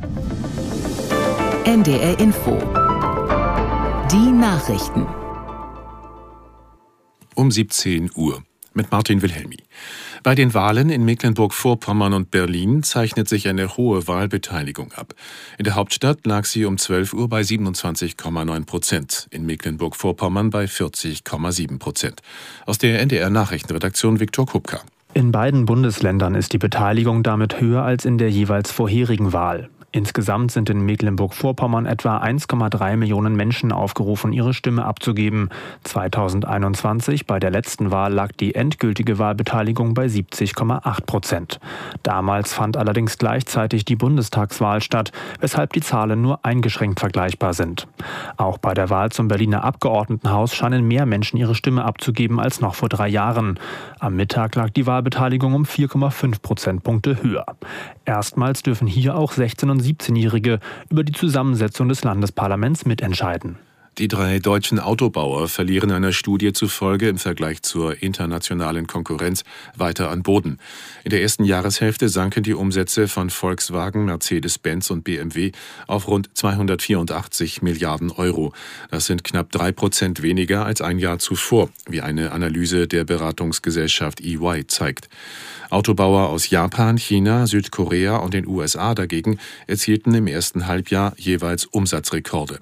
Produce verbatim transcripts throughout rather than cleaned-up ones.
N D R Info. Die Nachrichten. Um siebzehn Uhr mit Martin Wilhelmi. Bei den Wahlen in Mecklenburg-Vorpommern und Berlin zeichnet sich eine hohe Wahlbeteiligung ab. In der Hauptstadt lag sie um zwölf Uhr bei siebenundzwanzig Komma neun Prozent, in Mecklenburg-Vorpommern bei vierzig Komma sieben Prozent. Aus der N D R-Nachrichtenredaktion Viktor Kupka. In beiden Bundesländern ist die Beteiligung damit höher als in der jeweils vorherigen Wahl. Insgesamt sind in Mecklenburg-Vorpommern etwa eins Komma drei Millionen Menschen aufgerufen, ihre Stimme abzugeben. zweitausendeinundzwanzig, bei der letzten Wahl, lag die endgültige Wahlbeteiligung bei siebzig Komma acht Prozent. Damals fand allerdings gleichzeitig die Bundestagswahl statt, weshalb die Zahlen nur eingeschränkt vergleichbar sind. Auch bei der Wahl zum Berliner Abgeordnetenhaus scheinen mehr Menschen ihre Stimme abzugeben als noch vor drei Jahren. Am Mittag lag die Wahlbeteiligung um vier Komma fünf Prozentpunkte höher. Erstmals dürfen hier auch sechzehn- und siebzehnjährige über die Zusammensetzung des Landesparlaments mitentscheiden. Die drei deutschen Autobauer verlieren einer Studie zufolge im Vergleich zur internationalen Konkurrenz weiter an Boden. In der ersten Jahreshälfte sanken die Umsätze von Volkswagen, Mercedes-Benz und B M W auf rund zweihundertvierundachtzig Milliarden Euro. Das sind knapp drei Prozent weniger als ein Jahr zuvor, wie eine Analyse der Beratungsgesellschaft E Y zeigt. Autobauer aus Japan, China, Südkorea und den U S A dagegen erzielten im ersten Halbjahr jeweils Umsatzrekorde.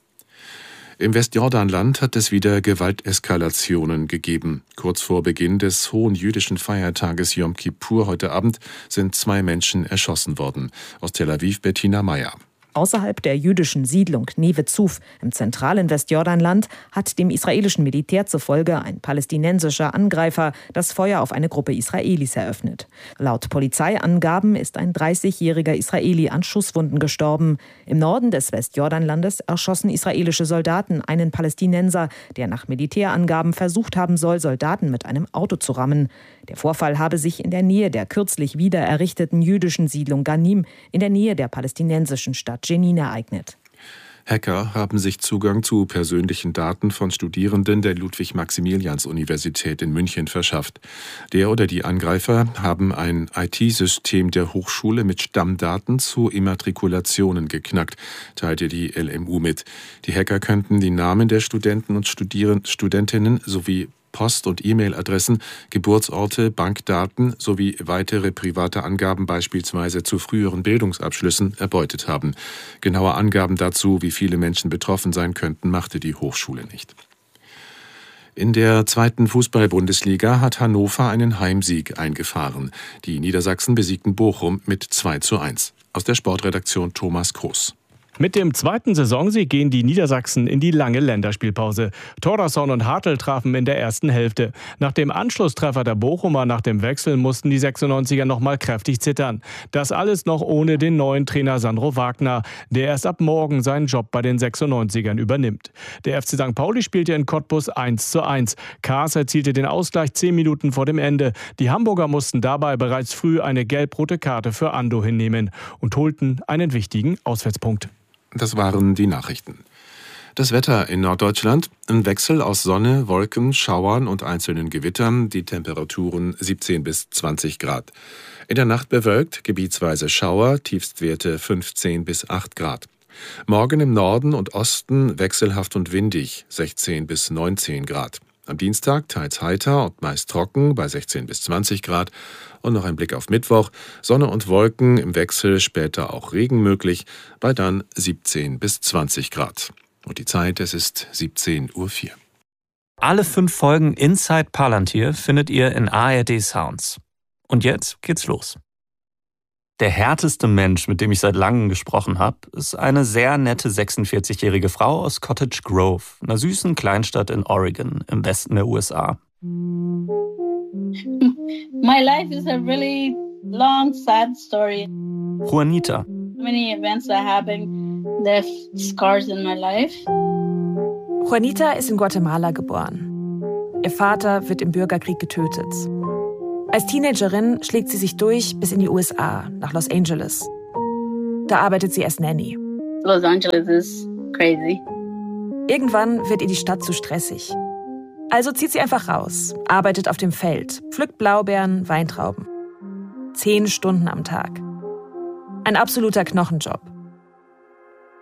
Im Westjordanland hat es wieder Gewalteskalationen gegeben. Kurz vor Beginn des hohen jüdischen Feiertages Yom Kippur heute Abend sind zwei Menschen erschossen worden. Aus Tel Aviv Bettina Meyer. Außerhalb der jüdischen Siedlung Neve Zuf im zentralen Westjordanland hat dem israelischen Militär zufolge ein palästinensischer Angreifer das Feuer auf eine Gruppe Israelis eröffnet. Laut Polizeiangaben ist ein dreißigjähriger Israeli an Schusswunden gestorben. Im Norden des Westjordanlandes erschossen israelische Soldaten einen Palästinenser, der nach Militärangaben versucht haben soll, Soldaten mit einem Auto zu rammen. Der Vorfall habe sich in der Nähe der kürzlich wieder errichteten jüdischen Siedlung Ghanim in der Nähe der palästinensischen Stadt Jenin ereignet. Hacker haben sich Zugang zu persönlichen Daten von Studierenden der Ludwig-Maximilians-Universität in München verschafft. Der oder die Angreifer haben ein I T-System der Hochschule mit Stammdaten zu Immatrikulationen geknackt, teilte die L M U mit. Die Hacker könnten die Namen der Studenten und Studieren- Studentinnen sowie Post- und E-Mail-Adressen, Geburtsorte, Bankdaten sowie weitere private Angaben beispielsweise zu früheren Bildungsabschlüssen erbeutet haben. Genaue Angaben dazu, wie viele Menschen betroffen sein könnten, machte die Hochschule nicht. In der zweiten Fußball-Bundesliga hat Hannover einen Heimsieg eingefahren. Die Niedersachsen besiegten Bochum mit zwei zu eins. Aus der Sportredaktion Thomas Kroos. Mit dem zweiten Saisonsieg gehen die Niedersachsen in die lange Länderspielpause. Thordarson und Hartl trafen in der ersten Hälfte. Nach dem Anschlusstreffer der Bochumer nach dem Wechsel mussten die sechsundneunziger noch mal kräftig zittern. Das alles noch ohne den neuen Trainer Sandro Wagner, der erst ab morgen seinen Job bei den sechsundneunzigern übernimmt. Der F C Sankt Pauli spielte in Cottbus eins zu eins. Kaas erzielte den Ausgleich zehn Minuten vor dem Ende. Die Hamburger mussten dabei bereits früh eine gelb-rote Karte für Ando hinnehmen und holten einen wichtigen Auswärtspunkt. Das waren die Nachrichten. Das Wetter in Norddeutschland: ein Wechsel aus Sonne, Wolken, Schauern und einzelnen Gewittern, die Temperaturen siebzehn bis zwanzig Grad. In der Nacht bewölkt, gebietsweise Schauer, Tiefstwerte fünfzehn bis acht Grad. Morgen im Norden und Osten wechselhaft und windig, sechzehn bis neunzehn Grad. Am Dienstag teils heiter und meist trocken bei sechzehn bis zwanzig Grad. Und noch ein Blick auf Mittwoch: Sonne und Wolken im Wechsel, später auch Regen möglich, bei dann siebzehn bis zwanzig Grad. Und die Zeit, es ist siebzehn Uhr vier. Alle fünf Folgen Inside Palantir findet ihr in A R D Sounds. Und jetzt geht's los. Der härteste Mensch, mit dem ich seit langem gesprochen habe, ist eine sehr nette sechsundvierzigjährige Frau aus Cottage Grove, einer süßen Kleinstadt in Oregon im Westen der U S A. My life is a really long, sad story. Juanita. Many events that happened left scars in my life. Juanita ist in Guatemala geboren. Ihr Vater wird im Bürgerkrieg getötet. Als Teenagerin schlägt sie sich durch bis in die U S A, nach Los Angeles. Da arbeitet sie als Nanny. Los Angeles is crazy. Irgendwann wird ihr die Stadt zu stressig. Also zieht sie einfach raus, arbeitet auf dem Feld, pflückt Blaubeeren, Weintrauben. Zehn Stunden am Tag. Ein absoluter Knochenjob.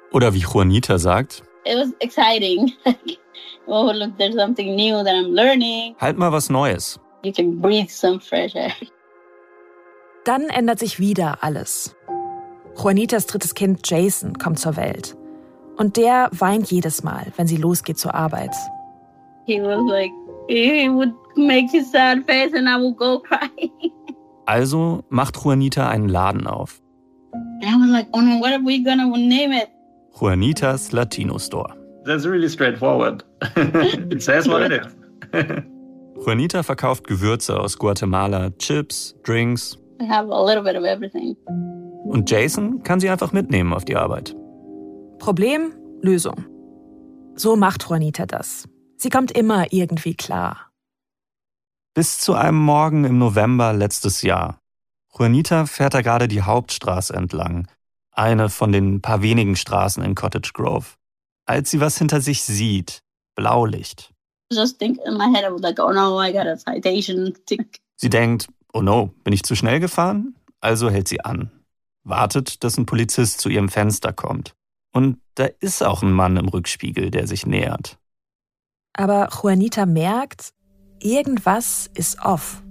Oder wie Juanita sagt, it was exciting. Oh, look, there's something new that I'm learning. Halt mal was Neues. You can breathe some fresh air. Dann ändert sich wieder alles. Juanitas drittes Kind Jason kommt zur Welt. Und der weint jedes Mal, wenn sie losgeht zur Arbeit. He was like, he would make his sad face and I would go crying. Also macht Juanita einen Laden auf. And I was like, oh no, what are we gonna name it? Juanitas Latino Store. That's really straightforward. It says what it is. Juanita verkauft Gewürze aus Guatemala, Chips, Drinks. We have a little bit of everything. Und Jason kann sie einfach mitnehmen auf die Arbeit. Problem, Lösung. So macht Juanita das. Sie kommt immer irgendwie klar. Bis zu einem Morgen im November letztes Jahr. Juanita fährt da gerade die Hauptstraße entlang. Eine von den paar wenigen Straßen in Cottage Grove. Als sie was hinter sich sieht, Blaulicht. Just think in my head, I was like, oh no, I got a citation. Sie denkt, oh no, bin ich zu schnell gefahren? Also hält sie an. Wartet, dass ein Polizist zu ihrem Fenster kommt. Und da ist auch ein Mann im Rückspiegel, der sich nähert. Aber Juanita merkt, irgendwas ist off.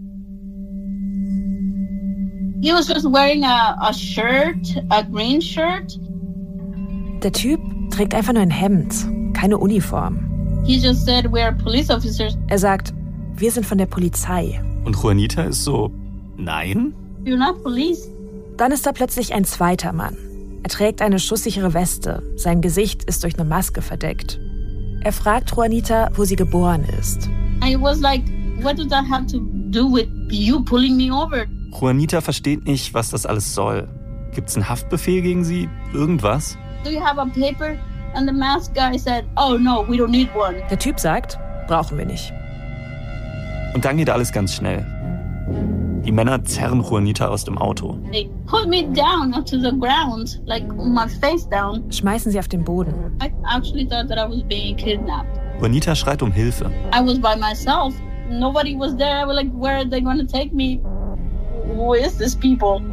He was just wearing a, a shirt, a green shirt. Der Typ trägt einfach nur ein Hemd, keine Uniform. He just said, we're police officers. Er sagt, wir sind von der Polizei. Und Juanita ist so, nein? You're not police. Dann ist da plötzlich ein zweiter Mann. Er trägt eine schusssichere Weste. Sein Gesicht ist durch eine Maske verdeckt. Er fragt Juanita, wo sie geboren ist. I was like, what does that have to do with you pulling me over? Juanita versteht nicht, was das alles soll. Gibt's einen Haftbefehl gegen sie? Irgendwas? Do you have a paper? And the masked guy said, oh no, we don't need one. Der Typ sagt, brauchen wir nicht. Und dann geht alles ganz schnell. Die Männer zerren Juanita aus dem Auto. They put me down onto the ground, like my face down. Schmeißen sie auf den Boden. I actually thought that I was being kidnapped. Juanita schreit um Hilfe. I was by myself. Nobody was there. I was like, where are they going to take me? Who is this people?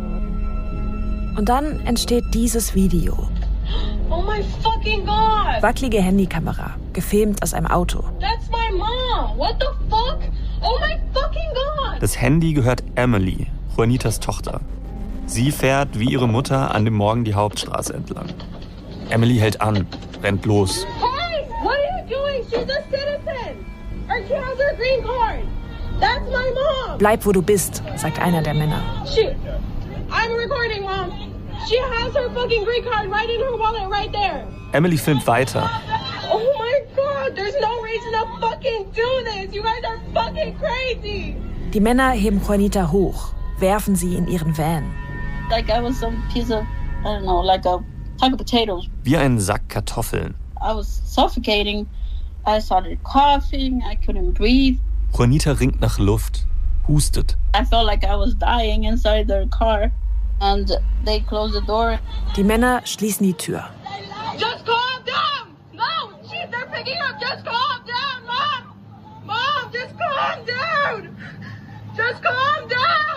Und dann entsteht dieses Video. Oh my fucking God! Wackelige Handykamera, gefilmt aus einem Auto. That's my mom! What the fuck? Oh my fucking God! Das Handy gehört Emily, Juanitas Tochter. Sie fährt wie ihre Mutter an dem Morgen die Hauptstraße entlang. Emily hält an, rennt los. Hey, what are you doing? She's a citizen! And she has her green card! That's my mom! Bleib, wo du bist, sagt einer der Männer. Shoot! I'm recording, Mom! She has her fucking green card right in her wallet right there. Emily filmt weiter. Oh my God, there's no reason to fucking do this. You guys are fucking crazy. Die Männer heben Juanita hoch, werfen sie in ihren Van. Like I was some piece of, I don't know, like a sack of potatoes. Wie ein Sack Kartoffeln. I was suffocating. I started coughing. I couldn't breathe. Juanita ringt nach Luft, hustet. I felt like I was dying inside their car. And they closed the door. Die Männer schließen die Tür. Just calm down! No! Shit, they're picking up! Just calm down, Mom! Mom, just calm down! Just calm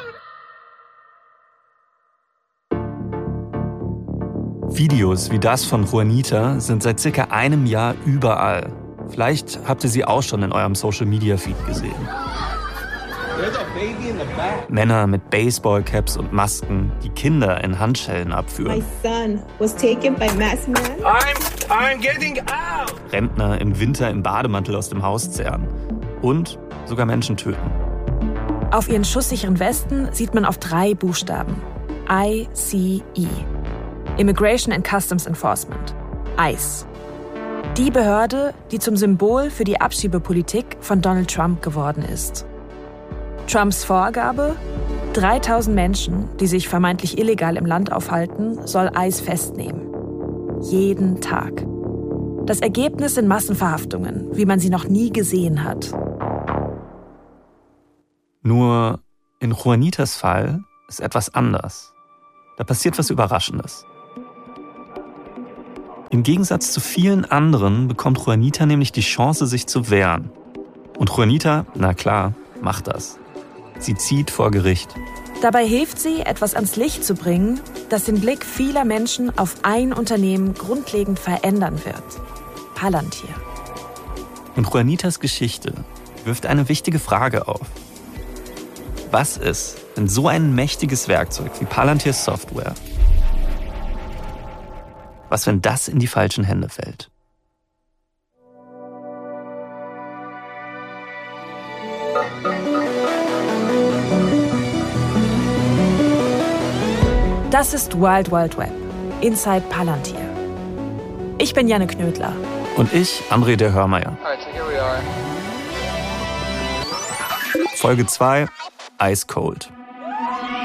down! Videos wie das von Juanita sind seit circa einem Jahr überall. Vielleicht habt ihr sie auch schon in eurem Social-Media-Feed gesehen. Männer mit Baseballcaps und Masken, die Kinder in Handschellen abführen. My son was taken by masked men. I'm, I'm getting out. Rentner im Winter im Bademantel aus dem Haus zerren. Und sogar Menschen töten. Auf ihren schusssicheren Westen sieht man auf drei Buchstaben. I C E. Immigration and Customs Enforcement. ICE. Die Behörde, die zum Symbol für die Abschiebepolitik von Donald Trump geworden ist. Trumps Vorgabe? dreitausend Menschen, die sich vermeintlich illegal im Land aufhalten, soll ICE festnehmen. Jeden Tag. Das Ergebnis sind Massenverhaftungen, wie man sie noch nie gesehen hat. Nur in Juanitas Fall ist etwas anders. Da passiert was Überraschendes. Im Gegensatz zu vielen anderen bekommt Juanita nämlich die Chance, sich zu wehren. Und Juanita, na klar, macht das. Sie zieht vor Gericht. Dabei hilft sie, etwas ans Licht zu bringen, das den Blick vieler Menschen auf ein Unternehmen grundlegend verändern wird. Palantir. Und Juanitas Geschichte wirft eine wichtige Frage auf. Was ist, wenn so ein mächtiges Werkzeug wie Palantir Software, was, wenn das in die falschen Hände fällt? Das ist Wild Wild Web, Inside Palantir. Ich bin Janne Knödler. Und ich, André der Hörmeier. Folge zwei, Ice Cold.